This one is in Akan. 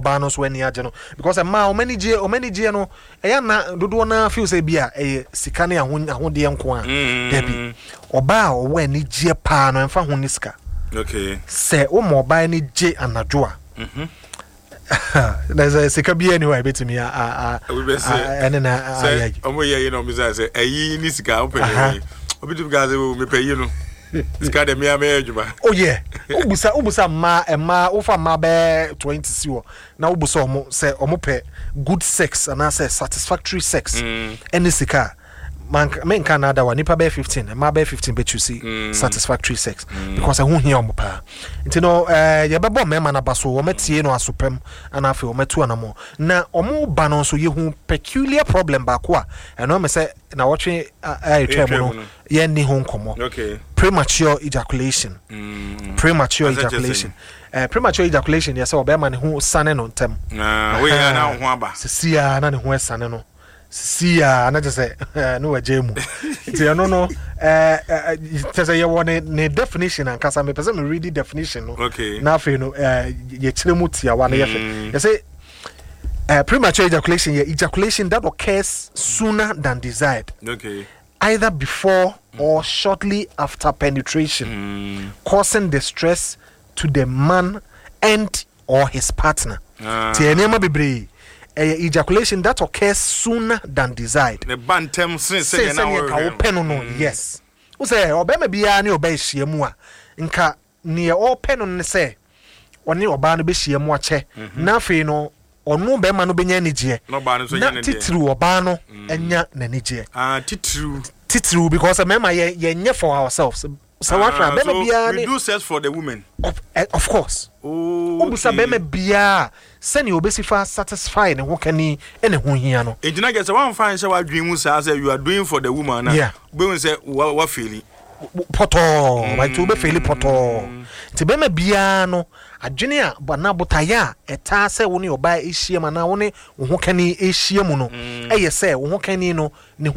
oba no so ani age no because ma o many G no eya na dodo na feel say bia sika ne ahode enko a debi oba o we ani G pa no emfa ho ni sika okay say o mo oba ni G anajo a there's a sika bia anyway betimi and na say omo ye no me say ayi ni sika o pe obi tu gaze me pe yi no sika de me adwuma oh yeah ubusa ma ufa ma be 20 siwo na ubusa omo say omo pe good sex and I say satisfactory sex any sika man can ada wa nipa be 15 ma be 15 bet you see satisfactory sex because who hear omo pa nti no ye bebo mema na baso wo metie no asopem ana afi wo metu anamo na omo ba no so ye hu peculiar problem ba ko a eno me say na wotwe ayetwa mu no ye ni ho nkomo okay premature ejaculation premature ejaculation yes o be ma ne ho sane no ntem we ya na ho aba sia na ne ho sane no sia na just say no wajemu ti no just say you want a definition and kasa me person me read the definition no okay na fe no ye chiremu tia wa na ye you say premature ejaculation ejaculation that occurs sooner than desired okay either before or shortly after penetration causing distress to the man and or his partner ti enema bebre ejaculation that occurs sooner than desired. The bantem say na no yes. We say obema bia ne oba hia mu a nka ne o peno ne say one oba no be hia mu a che na fe no onu be ma no benya nigye no ba no so nya ne titru oba no enya na nigye titru because mema ye nye for ourselves. So what bema bia we do sex for the women of course. Oh obusa bema bia send you basically satisfied and who can he any who here no entina get one fine say what dream say you are doing for the woman na we say what feeling poto like to be feeling poto ti bema bia no adwene a bana botaya eta say woni oba ehia ma na woni wo ho kan ehia mu no eye say wo ho kan ni no